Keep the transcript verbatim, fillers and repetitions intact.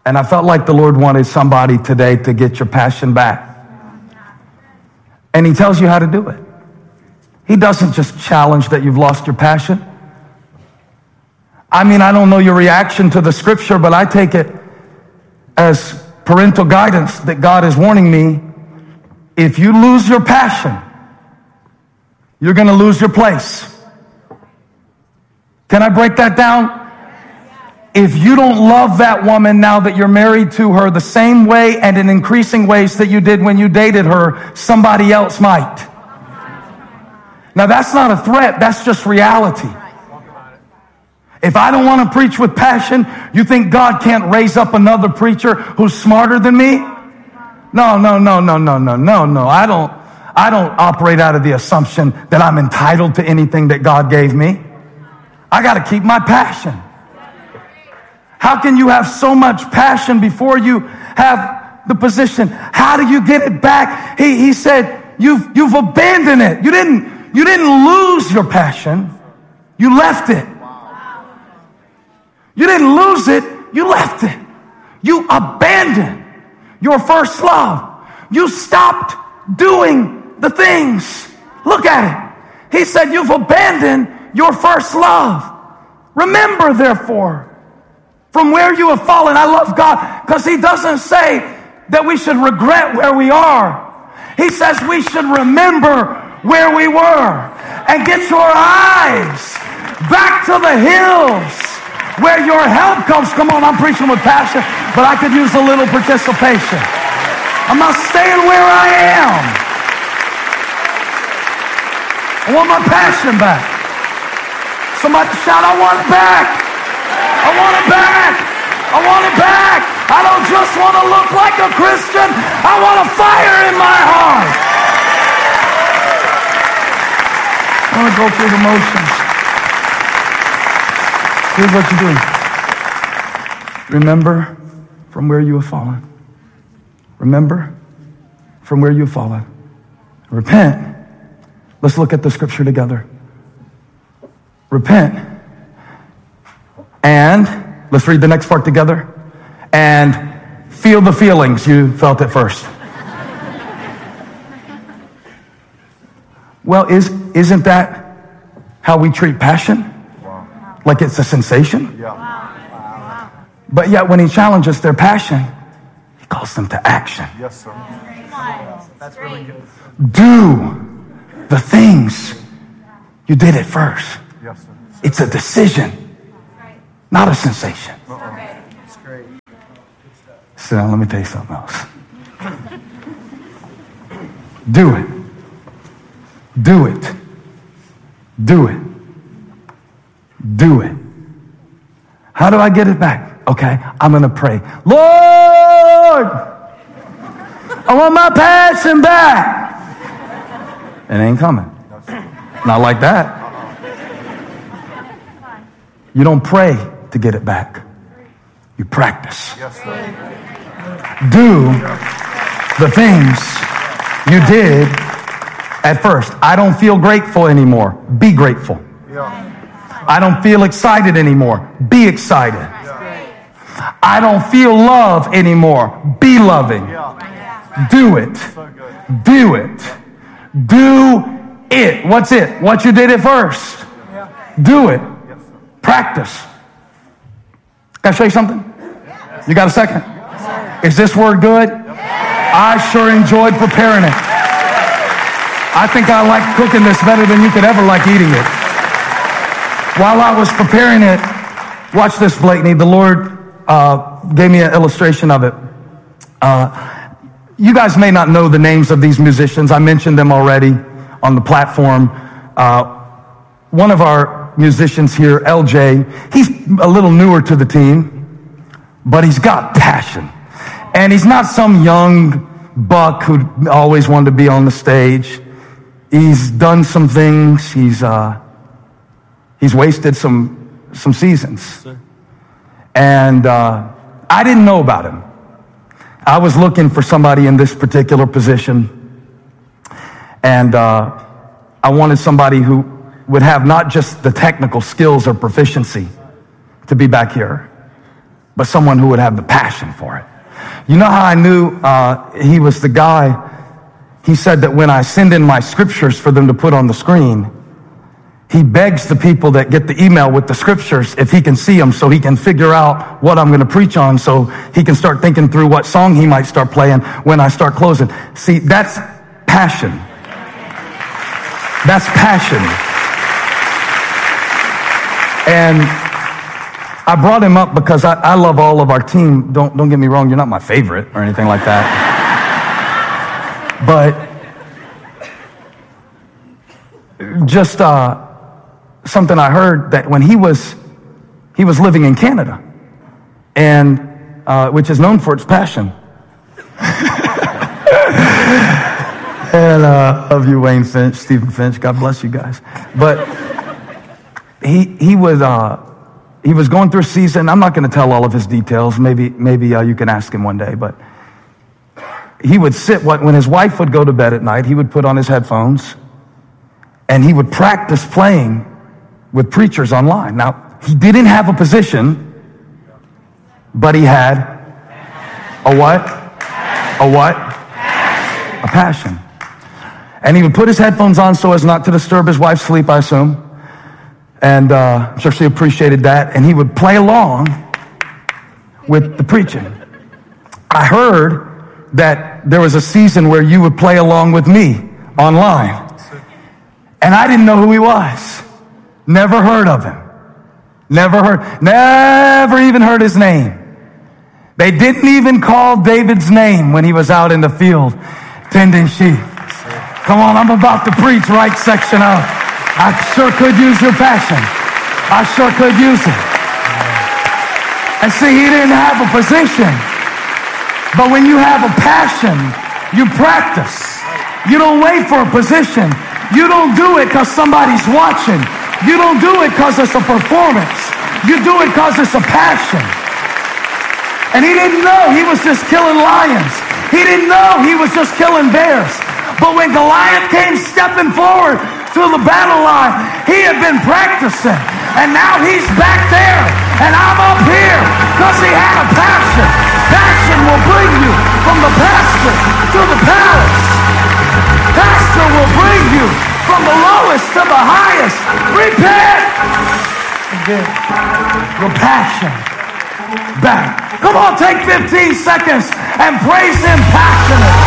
And I felt like the Lord wanted somebody today to get your passion back. And he tells you how to do it. He doesn't just challenge that you've lost your passion. I mean, I don't know your reaction to the scripture, but I take it as parental guidance that God is warning me, if you lose your passion, you're going to lose your place. Can I break that down? If you don't love that woman now that you're married to her the same way and in increasing ways that you did when you dated her, somebody else might. Now that's not a threat, that's just reality. If I don't want to preach with passion, you think God can't raise up another preacher who's smarter than me? No, no, no, no, no, no, no, no. I don't, I don't operate out of the assumption that I'm entitled to anything that God gave me. I got to keep my passion. How can you have so much passion before you have the position? How do you get it back? He, he said, you've, you've abandoned it. You didn't, you didn't lose your passion. You left it. You didn't lose it. You left it. You abandoned your first love. You stopped doing the things. Look at it. He said, you've abandoned your first love. Remember, therefore, from where you have fallen. I love God because he doesn't say that we should regret where we are. He says we should remember where we were and get your eyes back to the hills where your help comes. Come on, I'm preaching with passion, but I could use a little participation. I'm not staying where I am. I want my passion back. Somebody shout, I want it back. I want it back. I want it back. I don't just want to look like a Christian. I want a fire in my heart. I want to go through the motions. Here's what you do. Remember from where you have fallen. Remember from where you have fallen. Repent. Let's look at the scripture together. Repent. And, let's read the next part together. And feel the feelings you felt at first. Well, is, isn't that how we treat passion? Wow. Like it's a sensation? Yeah. Wow. But yet when he challenges their passion, he calls them to action. Yes, sir. That's really good. Do the things you did at first. Yes, sir. It's a decision. Not a sensation. Uh-oh. That's great. So now let me tell you something else. Do it. Do it. Do it. Do it. How do I get it back? Okay, I'm going to pray. Lord, I want my passion back. It ain't coming. Not like that. You don't pray to get it back. You practice. Yes, sir. Do the things you did at first. I don't feel grateful anymore. Be grateful. Yeah. I don't feel excited anymore. Be excited. Yeah. I don't feel love anymore. Be loving. Yeah. Do it. So Do it. Do it. What's it? What you did at first. Yeah. Do it. Yes, practice. Can I show you something? Yes. You got a second? Yes, is this word good? Yes. I sure enjoyed preparing it. I think I like cooking this better than you could ever like eating it. While I was preparing it, watch this, Blakeney. The Lord uh, gave me an illustration of it. Uh, you guys may not know the names of these musicians. I mentioned them already on the platform. Uh, one of our musicians here, L J, he's a little newer to the team, but he's got passion. And he's not some young buck who always wanted to be on the stage. He's done some things. He's uh, he's wasted some some seasons. Yes, and uh, I didn't know about him. I was looking for somebody in this particular position, and uh, I wanted somebody who would have not just the technical skills or proficiency to be back here, but someone who would have the passion for it. You know how I knew uh, he was the guy? He said that when I send in my scriptures for them to put on the screen, he begs the people that get the email with the scriptures if he can see them so he can figure out what I'm going to preach on, so he can start thinking through what song he might start playing when I start closing. See, that's passion. That's passion. And I brought him up because I, I love all of our team. Don't, don't get me wrong, you're not my favorite or anything like that. But just uh, something I heard that when he was he was living in Canada, and uh, which is known for its passion. And uh, love you, Wayne Finch, Stephen Finch. God bless you guys. But he he was uh, he was going through a season. I'm not going to tell all of his details. Maybe maybe uh, you can ask him one day. But he would sit when his wife would go to bed at night. He would put on his headphones, and he would practice playing with preachers online. Now, he didn't have a position, but he had a what? A what? A passion. And he would put his headphones on so as not to disturb his wife's sleep, I assume. And uh, I'm sure she appreciated that. And he would play along with the preaching. I heard that there was a season where you would play along with me online. And I didn't know who he was. Never heard of him. Never heard, never even heard his name. They didn't even call David's name when he was out in the field tending sheep. Come on, I'm about to preach right section up. I sure could use your passion. I sure could use it. And see, he didn't have a position. But when you have a passion, you practice. You don't wait for a position. You don't do it because somebody's watching. You don't do it because it's a performance. You do it because it's a passion. And he didn't know he was just killing lions. He didn't know he was just killing bears. But when Goliath came stepping forward to the battle line, he had been practicing. And now he's back there. And I'm up here because he had a passion. Passion will bring you from the pasture to the palace. Pastor will bring you from the lowest to the highest. Repent. Again, your passion back. Come on, take fifteen seconds and praise him passionate.